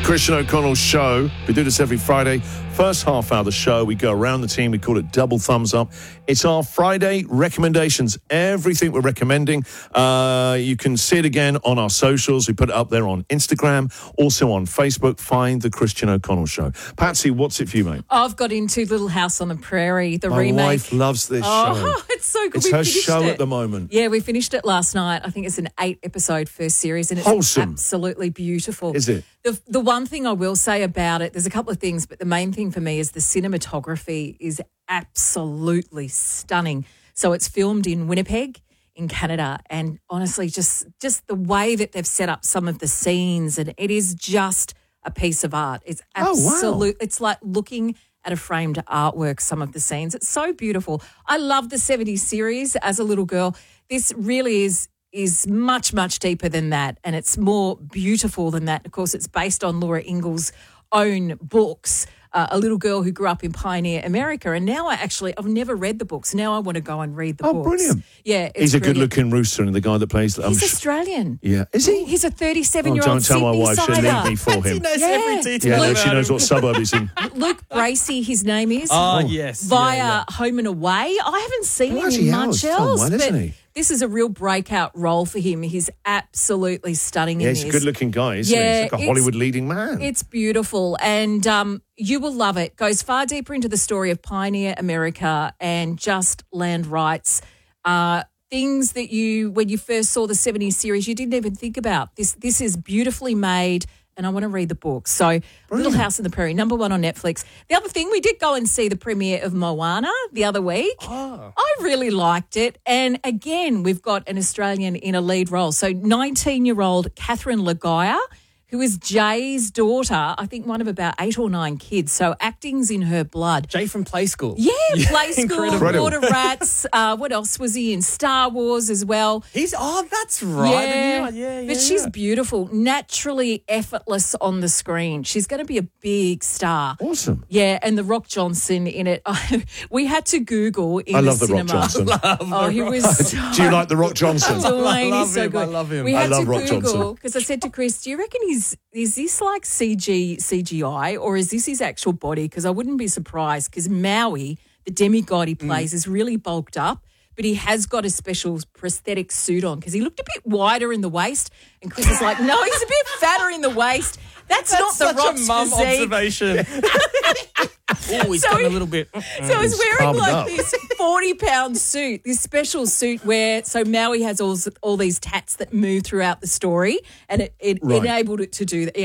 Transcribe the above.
Christian O'Connell Show. We do this every Friday. First half hour of the show, we go around the team. We call it Double Thumbs Up. It's our Friday recommendations. Everything we're recommending. You can see it again on our socials. We put it up there on Instagram, also on Facebook. Find the Christian O'Connell Show. Patsy, what's it for you, mate? I've got into Little House on the Prairie, the My remake. My wife loves this show. Oh, it's so good. It's her show at the moment. Yeah, we finished it last night. I think it's an 8-episode first series, and it's wholesome. Absolutely beautiful. Is it? The one thing I will say about it, there's a couple of things, but the main thing for me is the cinematography is absolutely stunning. So it's filmed in Winnipeg, in Canada, and honestly, just the way that they've set up some of the scenes, and it is just a piece of art. It's absolute. Wow. It's like looking at a framed artwork, some of the scenes. It's so beautiful. I love the 70s series as a little girl. This really is much, much deeper than that, and it's more beautiful than that. Of course, it's based on Laura Ingalls' own books, a little girl who grew up in Pioneer America, and now I've never read the books. Now I want to go and read the books. Oh, brilliant. Yeah, he's a good-looking rooster, and the guy that plays... He's Australian. Yeah. Is he? He's a 37-year-old don't tell my wife, she'll Sydney-sider. leave me for him. She knows every detail Yeah, about she knows him. what suburb he's in. Luke Bracey, his name is. Oh, yes. Via Home and Away. I haven't seen him Bloody in hell, much he's done else. well, but isn't he? this is a real breakout role for him. He's absolutely stunning in Yeah, this. he's a good-looking guy, isn't he? Yeah, He's like a Hollywood leading man. It's beautiful, and you will love it. Goes far deeper into the story of Pioneer America and just land rights. Things that when you first saw the 70s series, you didn't even think about. This is beautifully made, and I want to read the book. So, Brilliant. Little House on the Prairie, number 1 on Netflix. The other thing, we did go and see the premiere of Moana the other week. Oh. I really liked it. And again, we've got an Australian in a lead role. So 19-year-old Catherine Lagaya, who is Jay's daughter, I think one of about 8 or 9 kids. So acting's in her blood. Jay from Play School. Yeah, Play School, Incredible. Water Rats. What else was he in? Star Wars as well. That's right. Yeah. But she's beautiful, naturally effortless on the screen. She's going to be a big star. Awesome. Yeah, and The Rock Johnson in it. We had to Google in I the love The cinema. Rock Johnson. He was so Do you like The Rock Johnson? Dwayne I is so love him, good. I love him. We I had love to Rock Google Johnson. because I said to Chris, "Do you reckon is this like CGI or is this his actual body?" Because I wouldn't be surprised because Maui, the demigod he plays, is really bulked up, but he has got a special prosthetic suit on because he looked a bit wider in the waist. And Chris is like, "No, he's a bit fatter in the waist. That's not the such Rock's a mum physique." observation. Oh, he's So gotten he- a little bit. So I was wearing carved like up. this 40-pound suit, this special suit where, so Maui has all these tats that move throughout the story and it Right. enabled it to do that.